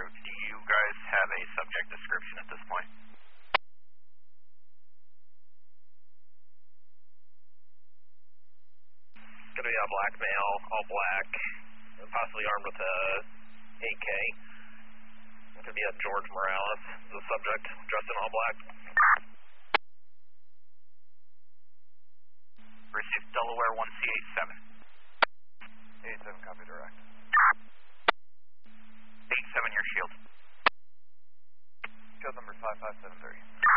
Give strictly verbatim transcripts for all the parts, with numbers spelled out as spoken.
approach. Do you guys have a subject description at this point? Gonna be a black male, all black, possibly armed with a A K. Could be a George Morales, the subject, dressed in all black. Received Delaware one C eighty-seven. eighty-seven, copy direct. eighty-seven, your shield. Shield number five five seven three.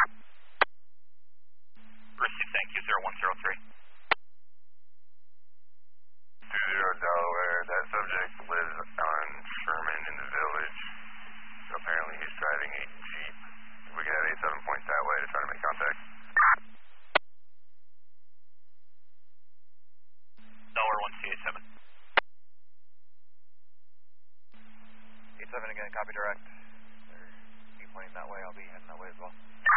Received, thank you, zero one zero three. two zero Delaware, that subject lives on Sherman in the village. Apparently he's driving a Jeep. We can have eighty-seven points that way to try to make contact. Delaware one C eighty-seven. eighty-seven again, copy direct. They're you pointing that way, I'll be heading that way as well.